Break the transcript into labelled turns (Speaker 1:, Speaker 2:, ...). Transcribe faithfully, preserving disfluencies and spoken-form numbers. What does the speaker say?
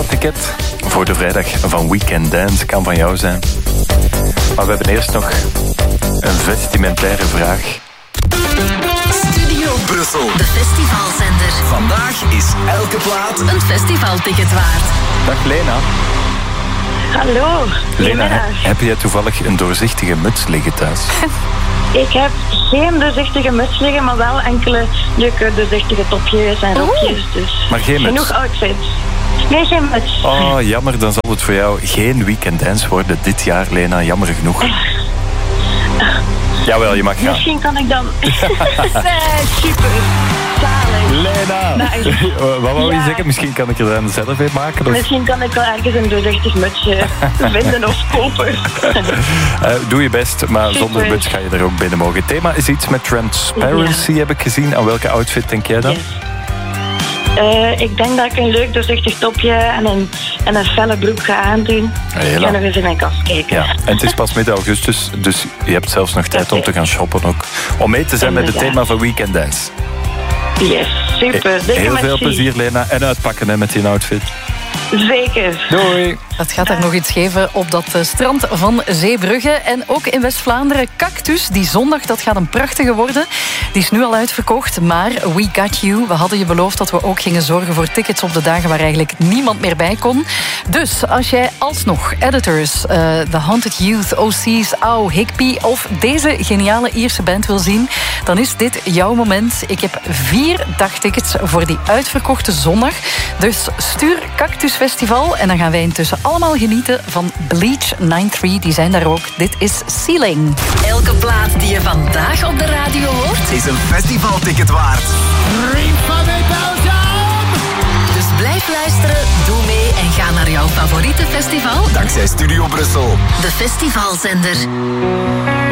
Speaker 1: festivalticket voor de vrijdag van Weekend Dance kan van jou zijn. Maar we hebben eerst nog een vestimentaire vraag.
Speaker 2: Studio Brussel, de festivalzender. Vandaag is elke plaat een festivalticket waard.
Speaker 1: Dag Lena.
Speaker 3: Hallo.
Speaker 1: Lena, he- heb jij toevallig een doorzichtige muts liggen thuis?
Speaker 3: Ik heb geen doorzichtige muts liggen, maar wel enkele leuke doorzichtige topjes en rokjes. Dus
Speaker 1: Maar geen muts?
Speaker 3: genoeg outfits. Nee, geen muts.
Speaker 1: Oh, jammer. Dan zal het voor jou geen Weekend Dance worden dit jaar, Lena. Jammer genoeg. Jawel, je mag gaan.
Speaker 3: Misschien kan ik dan... nee, super. Zalig.
Speaker 1: Lena!
Speaker 3: Nice.
Speaker 1: Wat wou je
Speaker 3: Ja.
Speaker 1: zeggen? Misschien kan ik er dan zelf een maken? Of...
Speaker 3: Misschien kan ik wel ergens een doorzichtig mutsje vinden of kopen.
Speaker 1: Uh, doe je best, maar
Speaker 3: Super.
Speaker 1: zonder muts ga je er ook binnen mogen. Het thema is iets met transparency,
Speaker 3: Ja.
Speaker 1: heb ik gezien. Aan welke outfit denk jij dan?
Speaker 3: Yes. Uh, ik denk dat ik een leuk doorzichtig topje en een, en een felle broek ga aandoen.
Speaker 1: Heel
Speaker 3: Ik ga
Speaker 1: lang.
Speaker 3: nog eens in mijn kast kijken.
Speaker 1: Ja, en het is pas midden augustus, dus je hebt zelfs nog tijd om te gaan shoppen ook. Om mee te zijn met het
Speaker 3: Inderdaad.
Speaker 1: thema van Weekend Dance.
Speaker 3: Yes, super. Dikke
Speaker 1: Heel veel
Speaker 3: merci.
Speaker 1: plezier, Lena. En uitpakken hè, met die outfit.
Speaker 3: Zeker.
Speaker 1: Doei.
Speaker 4: Dat gaat er nog iets geven op dat eh, strand van Zeebrugge. En ook in West-Vlaanderen, Cactus. Die zondag, dat gaat een prachtige worden. Die is nu al uitverkocht, maar we got you. We hadden je beloofd dat we ook gingen zorgen voor tickets op de dagen waar eigenlijk niemand meer bij kon. Dus als jij alsnog Editors, uh, The Haunted Youth, O C's, Au, Higby of deze geniale Ierse band wil zien, dan is dit jouw moment. Ik heb vier dagtickets voor die uitverkochte zondag. Dus stuur Cactus Festival en dan gaan wij intussen allemaal genieten van Bleach negenennegentig. Die zijn daar ook. Dit is Ceiling.
Speaker 2: Elke plaat die je vandaag op de radio hoort is een festivalticket waard. Dus blijf luisteren, doe mee en ga naar jouw favoriete festival. Dankzij Studio Brussel, de festivalzender.